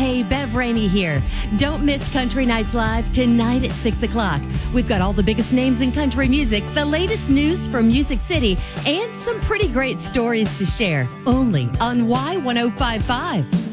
Hey, Bev Rainey here. Don't miss Country Nights Live tonight at 6 o'clock. We've got all the biggest names in country music, the latest news from Music City, and some pretty great stories to share. Only on Y1055.